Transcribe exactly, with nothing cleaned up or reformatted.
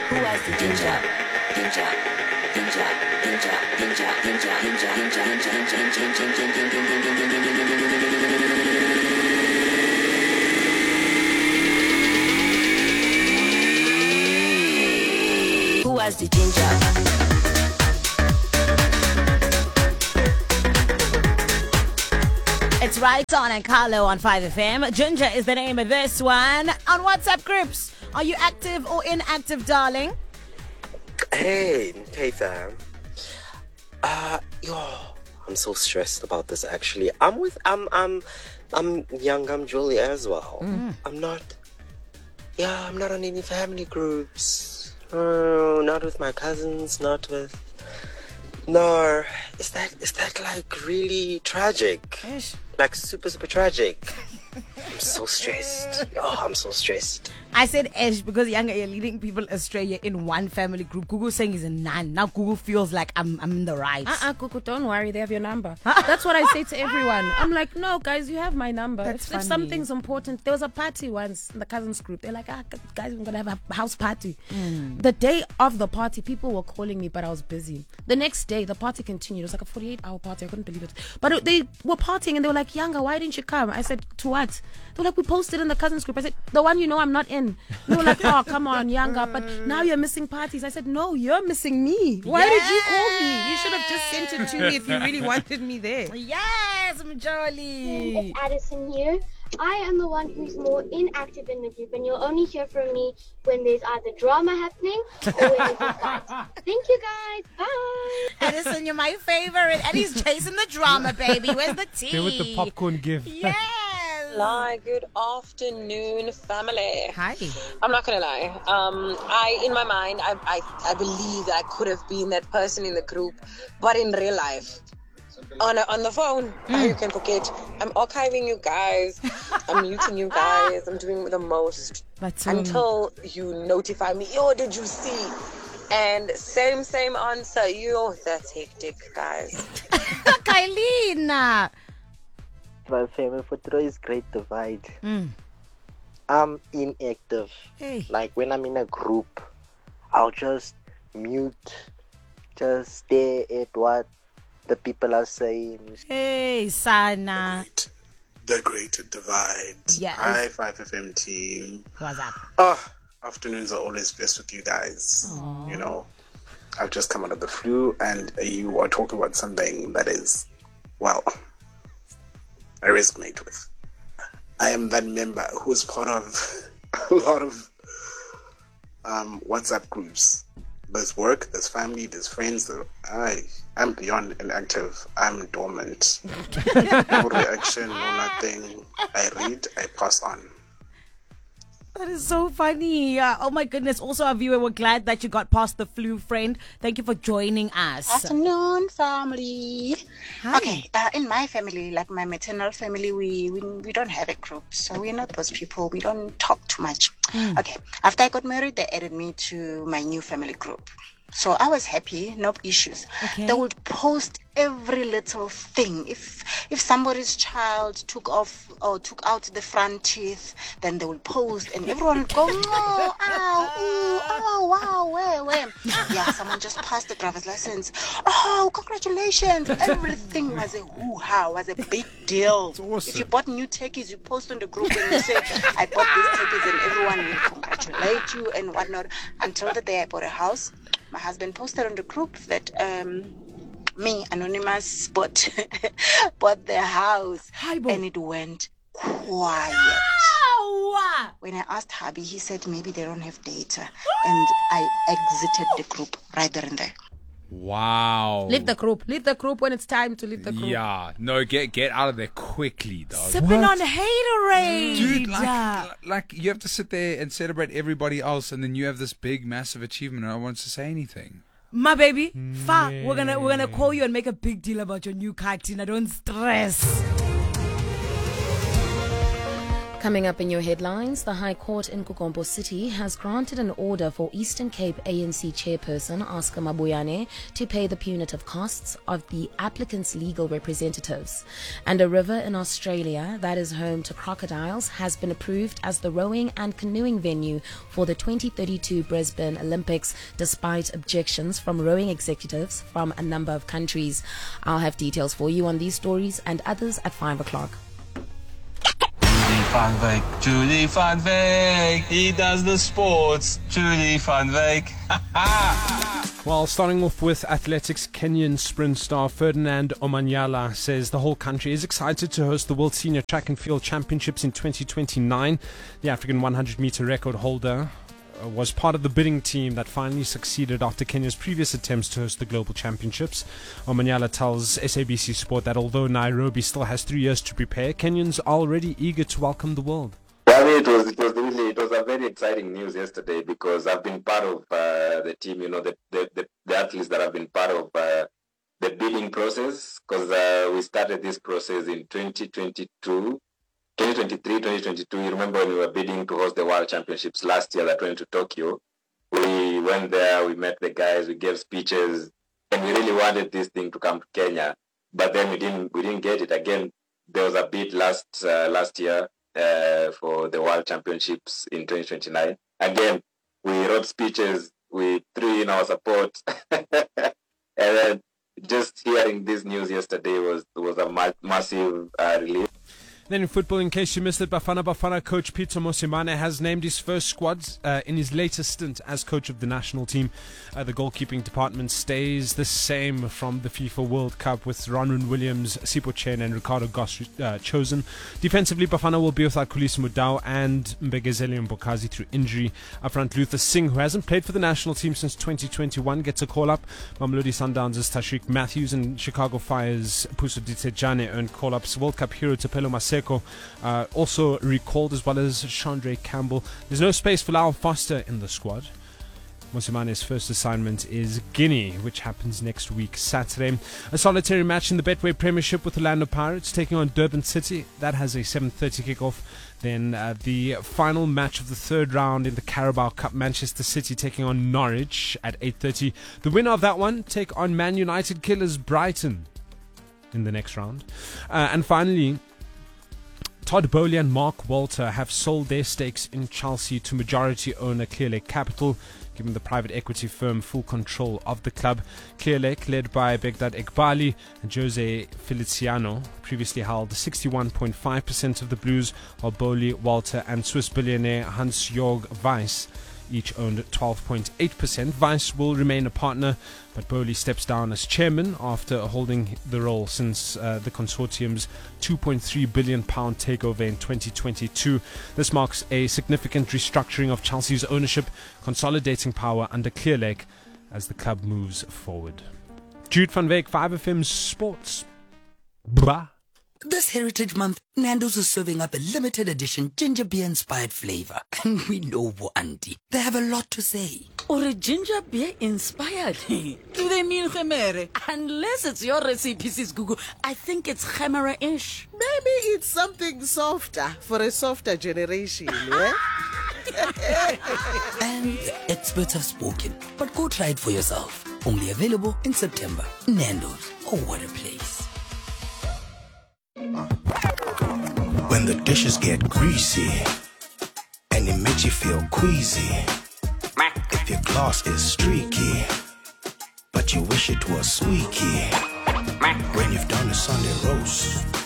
Who has the ginger? Ginger, ginger, ginger, ginger, ginger, ginger, ginger, ginger, ginger, Who has the ginger? It's Right On and Carlo on five F M. Ginger is the name of this one. On WhatsApp groups, are you active or inactive, darling? Hey, hey fam. Uh, yo, I'm so stressed about this actually. I'm with, I'm, I'm, I'm young, I'm Julie as well. Mm. I'm not, yeah, I'm not on any family groups. Oh, not with my cousins, not with, no. Is that, is that like really tragic? Ish. Like super, super tragic. I'm so stressed. Oh, I'm so stressed. I said Esh because younger, you're leading people astray. You're in one family group. Google saying he's a none. Now Google feels like I'm I'm in the right. Uh-uh, Google, don't worry. They have your number. That's what I say to everyone. I'm like, no, guys, you have my number. That's If, if funny. something's important. There was a party once in the cousins group. They're like, ah, guys, we're going to have a house party. Mm. The day of the party, people were calling me, but I was busy. The next day, the party continued. It was like a forty-eight hour party. I couldn't believe it. But they were partying and they were like, Younger, why didn't you come? I said, to what? They were like, we posted in the cousins group. I said, the one you know I'm not in. They were like, oh, come on, Younger, but now you're missing parties. I said, no, you're missing me. Why Yes. did you call me? You should have just sent it to me if you really wanted me there. Yes, Majoli. It's Addison here. I am the one who's more inactive in the group, and you'll only hear from me when there's either drama happening or when there's a fight. Thank you guys. Bye. Edison, you're my favorite. Eddie's chasing the drama, baby. Where's the tea? There with the popcorn gift. Yes. Hi, good afternoon, family. Hi. I'm not gonna lie. Um, I, in my mind, I, I, I believe that I could have been that person in the group, but in real life, on a, on the phone, mm. you can forget. I'm archiving you guys. I'm muting you guys. I'm doing the most But, um, until you notify me. Yo, did you see? And same, same answer. Yo, that's hectic, guys. Kailina. My family for today's great divide. Mm. I'm inactive. Hey. Like when I'm in a group, I'll just mute, just stare at what the people are saying. Hey, Sana. The Great Divide. Yes. Hi, five F M team. What's up? Oh, afternoons are always best with you guys. Aww. You know, I've just come out of the flu and you are talking about something that is, well, I resonate with. I am that member who's part of a lot of um, WhatsApp groups. There's work, there's family, there's friends. I, I'm beyond inactive. I'm dormant. No reaction, no nothing. I read, I pass on. That is so funny. Uh, oh my goodness. Also, our viewer, we're glad that you got past the flu, friend. Thank you for joining us. Afternoon, family. Hi. Okay, uh, in my family, like my maternal family, we, we we don't have a group, so we're not those people. We don't talk too much. Mm. Okay, after I got married, they added me to my new family group. So I was happy, no issues. Okay. They would post every little thing. If if somebody's child took off or took out the front teeth, then they will post, and everyone would go, oh, ow, ooh, oh, wow, where, where? Yeah, someone just passed the driver's license. Oh, congratulations! Everything was a hoo-ha, was a big deal. Awesome. If you bought new turkeys, you post on the group and you say, I bought these turkeys, and everyone will congratulate you and whatnot. Until the day I bought a house. My husband posted on the group that um, me, Anonymous, bought, bought the house. Hi, and it went quiet. Ow! When I asked hubby, he said maybe they don't have data. And I exited the group right there and there. Wow. Leave the group. Leave the group when it's time to leave the group. Yeah. No, get get out of there quickly, dog. Sipping What? on haterade. Dude, like, like you have to sit there and celebrate everybody else, and then you have this big, massive achievement, and I want to say anything. My baby, fa, we're gonna we're gonna call you and make a big deal about your new car, Tina. Don't stress. Coming up in your headlines, the High Court in Kukombo City has granted an order for Eastern Cape A N C chairperson Oscar Mabuyane to pay the punitive costs of the applicant's legal representatives. And a river in Australia that is home to crocodiles has been approved as the rowing and canoeing venue for the twenty thirty-two Brisbane Olympics, despite objections from rowing executives from a number of countries. I'll have details for you on these stories and others at five o'clock. Van Wyk, Julie Van Wyk, he does the sports, Julie Van Wyk. Well, starting off with athletics, Kenyan sprint star Ferdinand Omanyala says the whole country is excited to host the World Senior Track and Field Championships in twenty twenty-nine. The African one hundred meter record holder was part of the bidding team that finally succeeded after Kenya's previous attempts to host the global championships. Omanyala tells S A B C Sport that although Nairobi still has three years to prepare, Kenyans are already eager to welcome the world. I mean, it was it was really it was a very exciting news yesterday because I've been part of uh, the team. You know, the, the the the athletes that have been part of uh, the bidding process, because uh, we started this process in twenty twenty-two. twenty twenty-three, twenty twenty-two, you remember when we were bidding to host the World Championships last year that went to Tokyo. We went there, we met the guys, we gave speeches, and we really wanted this thing to come to Kenya. But then we didn't we didn't get it. Again, there was a bid last uh, last year uh, for the World Championships in twenty twenty-nine. Again, we wrote speeches, we threw in our support. And then just hearing this news yesterday was, was a ma- massive uh, relief. Then in football, in case you missed it, Bafana Bafana coach Peter Mosimane has named his first squad uh, in his latest stint as coach of the national team. Uh, the goalkeeping department stays the same from the FIFA World Cup, with Ronwen Williams, Sipho Chen and Ricardo Goss uh, chosen. Defensively, Bafana will be without Khulisi Mudau and Mbegezeli Mbokazi through injury. Up front, Luther Singh, who hasn't played for the national team since twenty twenty-one, gets a call-up. Mamelodi Sundowns' Tashreeq Matthews and Chicago Fire's Puso Ditejane earned call-ups. World Cup hero Tupelo Maseko Uh, also recalled, as well as Chandre Campbell. There's no space for Lyle Foster in the squad. Mosimane's first assignment is Guinea, which happens next week, Saturday. A solitary match in the Betway Premiership with Orlando Pirates taking on Durban City. That has a seven thirty kickoff. Then uh, the final match of the third round in the Carabao Cup, Manchester City taking on Norwich at eight thirty. The winner of that one take on Man United killers Brighton in the next round. Uh, and finally, Todd Bowley and Mark Walter have sold their stakes in Chelsea to majority owner Clearlake Capital, giving the private equity firm full control of the club. Clearlake, led by Begdad Ekbali and Jose Feliciano, previously held sixty-one point five percent of the Blues, while Bowley, Walter and Swiss billionaire Hans-Jörg Weiss each owned twelve point eight percent. Weiss will remain a partner, but Bowley steps down as chairman after holding the role since uh, the consortium's two point three billion pound takeover in twenty twenty-two. This marks a significant restructuring of Chelsea's ownership, consolidating power under Clearlake as the club moves forward. Jude van Wyk, five F M Sports. Blah. This Heritage Month, Nando's is serving up a limited edition ginger beer inspired flavor. And we know Bo Auntie, they have a lot to say. Or a ginger beer inspired? Do they mean Khemere? Unless it's your recipe, Sis Gugu, I think it's Khemera-ish. Maybe it's something softer for a softer generation, yeah? And the experts have spoken, but go try it for yourself. Only available in September. Nando's, oh what a place. When the dishes get greasy and it makes you feel queasy, if your glass is streaky but you wish it was squeaky, when you've done a Sunday roast